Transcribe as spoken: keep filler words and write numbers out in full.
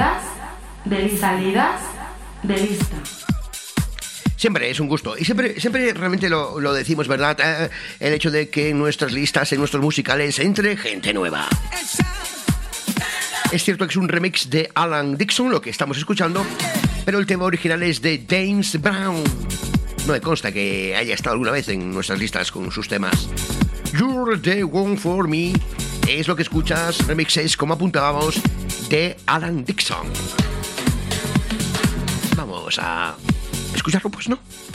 salidas, de salidas, de lista. Siempre es un gusto y siempre, siempre realmente lo, lo decimos, ¿verdad? Eh, el hecho de que en nuestras listas, en nuestros musicales, entre gente nueva. Es cierto que es un remix de Alan Dixon, lo que estamos escuchando, pero el tema original es de James Brown. No me consta que haya estado alguna vez en nuestras listas con sus temas. You're the one for me es lo que escuchas, remixes, como apuntábamos, de Alan Dixon. Vamos a escucharlo, pues, ¿no?